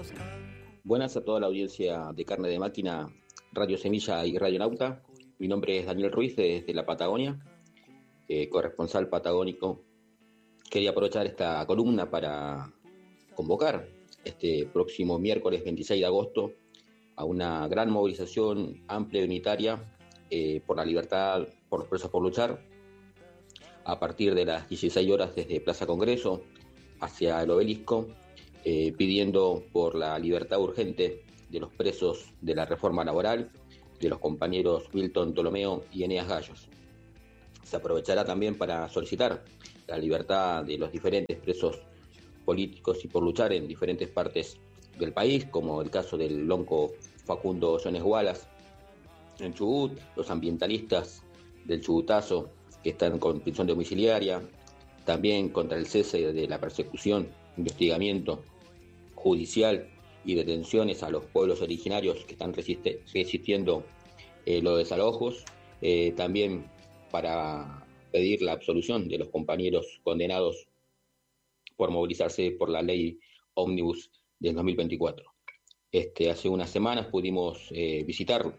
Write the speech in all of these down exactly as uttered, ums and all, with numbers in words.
Buenas a toda la audiencia de Carne de Máquina, Radio Semilla y Radio Nauta. Mi nombre es Daniel Ruiz, desde la Patagonia, eh, corresponsal patagónico. Quería aprovechar esta columna para convocar este próximo miércoles veintiséis de agosto a una gran movilización amplia y unitaria eh, por la libertad, por los presos por luchar, a partir de las dieciséis horas desde Plaza Congreso hacia el Obelisco, eh, pidiendo por la libertad urgente de los presos de la reforma laboral, de los compañeros Milton Ptolomeo y Eneas Gallos. Se aprovechará también para solicitar la libertad de los diferentes presos políticos y por luchar en diferentes partes del país, como el caso del lonco Facundo Jones Wallace en Chubut, los ambientalistas del Chubutazo que están con prisión domiciliaria, también contra el cese de la persecución, investigamiento judicial y detenciones a los pueblos originarios que están resiste, resistiendo eh, los desalojos, eh, también para pedir la absolución de los compañeros condenados por movilizarse por la ley Ómnibus del dos mil veinticuatro. Este, hace unas semanas pudimos eh, visitar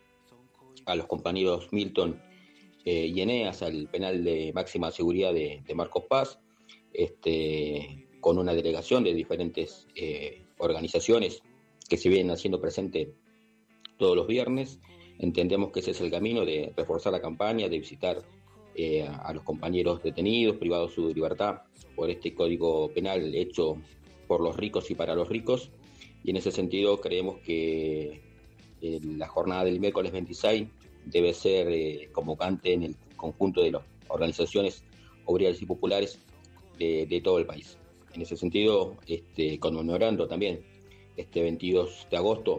a los compañeros Milton eh, y Eneas al penal de máxima seguridad de, de Marcos Paz, este, con una delegación de diferentes eh, organizaciones que se vienen haciendo presente todos los viernes. Entendemos que ese es el camino de reforzar la campaña, de visitar eh, a los compañeros detenidos, privados de su libertad por este código penal hecho por los ricos y para los ricos. Y en ese sentido creemos que eh, la jornada del miércoles veintiséis debe ser eh, convocante en el conjunto de las organizaciones obreras y populares de, de todo el país. En ese sentido, este, conmemorando también este veintidós de agosto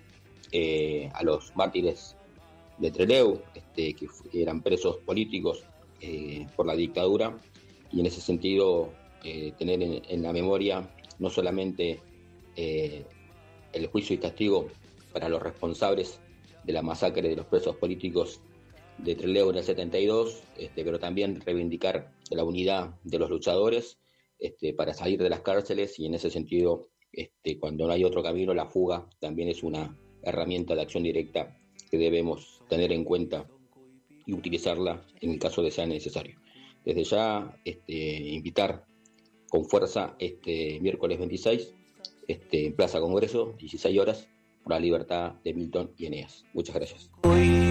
eh, a los mártires de Trelew, este, que eran presos políticos eh, por la dictadura, y en ese sentido eh, tener en, en la memoria no solamente eh, el juicio y castigo para los responsables de la masacre de los presos políticos de Trelew en el setenta y dos, este, pero también reivindicar la unidad de los luchadores este, para salir de las cárceles, y en ese sentido, este, cuando no hay otro camino, la fuga también es una herramienta de acción directa que debemos tener en cuenta y utilizarla en el caso de sea necesario. Desde ya, este, invitar con fuerza este miércoles veintiséis este, en Plaza Congreso, dieciséis horas, por la libertad de Milton y Eneas. Muchas gracias.